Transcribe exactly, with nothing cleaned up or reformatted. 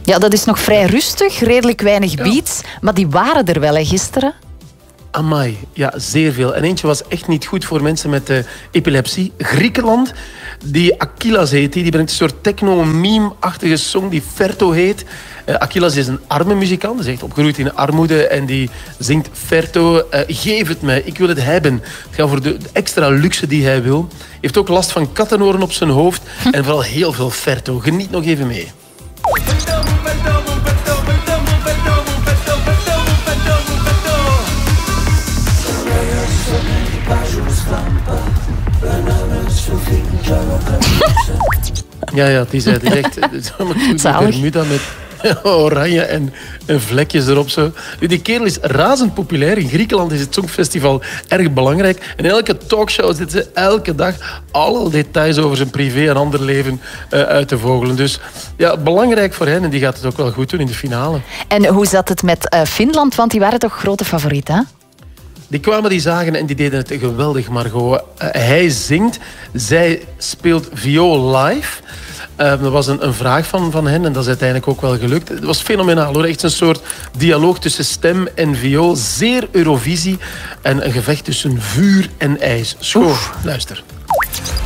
Ja, dat is nog vrij rustig, redelijk weinig beats. Ja. Maar die waren er wel, hè, gisteren. Amai, ja, zeer veel. En eentje was echt niet goed voor mensen met uh, epilepsie. Griekenland, die Akilas heet, die, die brengt een soort techno-meme-achtige song die Ferto heet. Uh, Akilas is een arme muzikant, is echt opgegroeid in armoede en die zingt Ferto, uh, geef het mij, ik wil het hebben. Het gaat voor de, de extra luxe die hij wil. Hij heeft ook last van kattenoren op zijn hoofd en vooral heel veel Ferto. Geniet nog even mee. Ja, ja, die zei het echt. Bermuda met oranje en, en vlekjes erop. Zo. Die kerel is razend populair. In Griekenland is het Songfestival erg belangrijk. En in elke talkshow zitten ze elke dag alle details over zijn privé en ander leven uh, uit te vogelen. Dus ja, belangrijk voor hen. En die gaat het ook wel goed doen in de finale. En hoe zat het met uh, Finland? Want die waren toch grote favoriet, hè? Die kwamen, die zagen en die deden het geweldig, Margot. Uh, hij zingt, zij speelt viool live. Uh, dat was een, een vraag van, van hen en dat is uiteindelijk ook wel gelukt. Het was fenomenaal, hoor. Echt een soort dialoog tussen stem en viool. Zeer Eurovisie en een gevecht tussen vuur en ijs. Schoon, luister.